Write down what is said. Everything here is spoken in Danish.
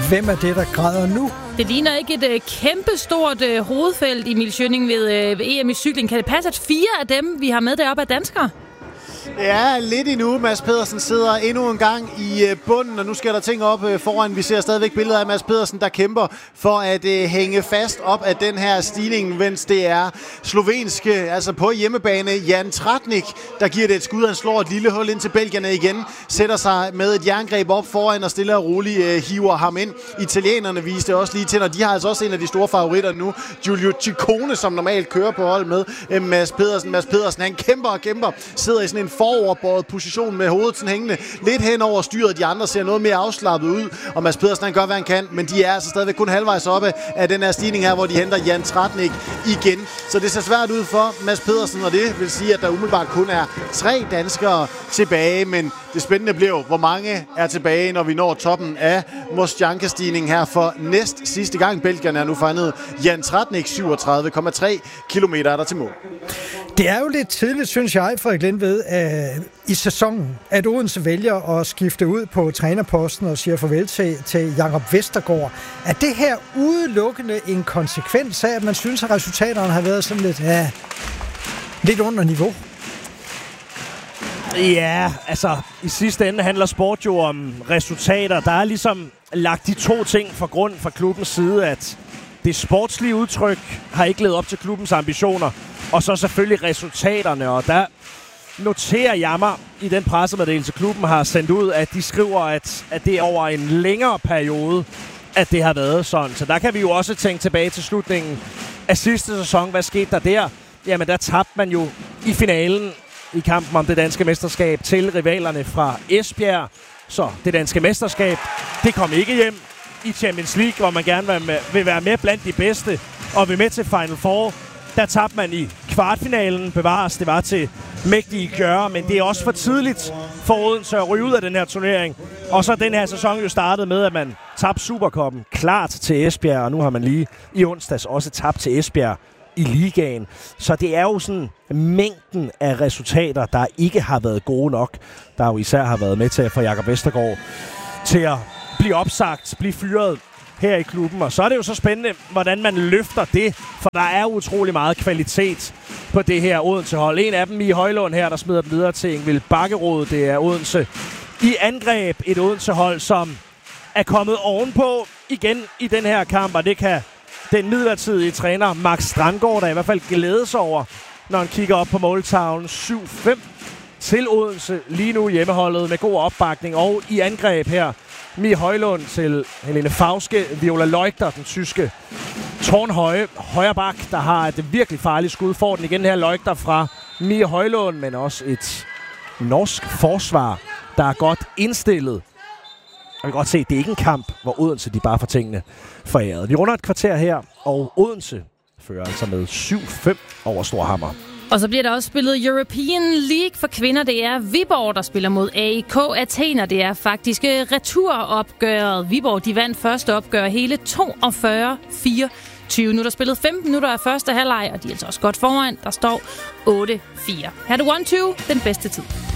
Hvem er det, der græder nu? Det ligner ikke et kæmpestort hovedfelt, Emil Schønning, ved EM i cykling. Kan det passe, at 4 af dem, vi har med deroppe, er danskere? Ja, lidt endnu. Mads Pedersen sidder endnu en gang i bunden, og nu skal der ting op foran. Vi ser stadigvæk billeder af Mads Pedersen, der kæmper for at hænge fast op af den her stigning, mens det er slovenske, altså på hjemmebane, Jan Tratnik, der giver det et skud. Han slår et lille hul ind til belgierne igen, sætter sig med et jerngreb op foran og stille og roligt hiver ham ind. Italienerne viste også lige til, og de har altså også en af de store favoritter nu, Giulio Ciccone, som normalt kører på hold med Mads Pedersen. Mads Pedersen, han kæmper og kæmper, sidder i sådan en foroverbøjet position med hovedet sådan hængende lidt hen over styret. De andre ser noget mere afslappet ud, og Mads Pedersen, han gør, hvad han kan, men de er altså stadigvæk kun halvvejs oppe af den her stigning her, hvor de henter Jan Tratnik igen. Så det ser svært ud for Mads Pedersen, og det vil sige, at der umiddelbart kun er 3 danskere tilbage, men det spændende bliver, hvor mange er tilbage, når vi når toppen af Mostianka-stigningen her for næst sidste gang. Belgierne er nu fanget Jan Tratnik, 37,3 kilometer er der til mål. Det er jo lidt tidligt, synes jeg, Frederik Lindved, i sæsonen, at Odense vælger at skifte ud på trænerposten og siger farvel til Jakob Vestergaard. Er det her udelukkende en konsekvens af, at man synes, at resultaterne har været sådan lidt under niveau? Ja, altså i sidste ende handler sport jo om resultater. Der er ligesom lagt de 2 ting for grund fra klubbens side, at det sportslige udtryk har ikke levet op til klubbens ambitioner, og så selvfølgelig resultaterne, og der noterer jeg mig i den pressemeddelelse, klubben har sendt ud, at de skriver, at det er over en længere periode, at det har været sådan. Så der kan vi jo også tænke tilbage til slutningen af sidste sæson. Hvad skete der? Jamen, der tabte man jo i finalen i kampen om det danske mesterskab til rivalerne fra Esbjerg. Så det danske mesterskab, det kom ikke hjem i Champions League, hvor man gerne vil være med blandt de bedste og vil med til Final Four. Der tabte man i kvartfinalen. Bevares, det var til mægtige gøre, men det er også for tidligt for Odense at ryge ud af den her turnering. Og så den her sæson jo startede med, at man tabte Supercuppen klart til Esbjerg, og nu har man lige i onsdags også tabt til Esbjerg i ligaen. Så det er jo sådan mængden af resultater, der ikke har været gode nok, der jo især har været med til at få Jakob Vestergaard til at blive opsagt, blive fyret her i klubben. Og så er det jo så spændende, hvordan man løfter det, for der er utrolig meget kvalitet på det her Odense-hold. En af dem i Højlund her, der smider dem videre til Ingvild Bakkerud. Det er Odense i angreb. Et Odense-hold, som er kommet ovenpå igen i den her kamp, og det kan den midlertidige træner Max Strandgaard, der i hvert fald glædes over, når han kigger op på måltavlen. 7-5 til Odense lige nu hjemmeholdet med god opbakning, og i angreb her Mie Højlund til Helene Fauske, Viola Leuchter, den tyske tårnhøje højre bak, der har et virkelig farligt skud. Får den igen her Leuchter fra Mie Højlund, men også et norsk forsvar, der er godt indstillet. Og vi kan godt se, at det er ikke en kamp, hvor Odense de bare får tingene foræret. Vi runder et kvarter her, og Odense fører altså med 7-5 over Storhamar. Og så bliver der også spillet European League for kvinder. Det er Viborg, der spiller mod AIK Athen, og det er faktisk returopgøret. Viborg, de vandt første opgør hele 42-24. Nu er der spillet 15 minutter af første halvleg, og de er altså også godt foran. Der står 8-4. Her er det 1-2, den bedste tid.